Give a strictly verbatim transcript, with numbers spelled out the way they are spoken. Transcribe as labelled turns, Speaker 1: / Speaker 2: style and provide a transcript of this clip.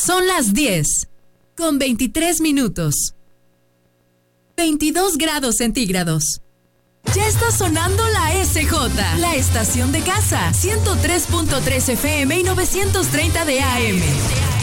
Speaker 1: Son las diez, con veintitrés minutos. veintidós grados centígrados. Ya está sonando la S J, la estación de casa, ciento tres punto tres F M y novecientos treinta de A M.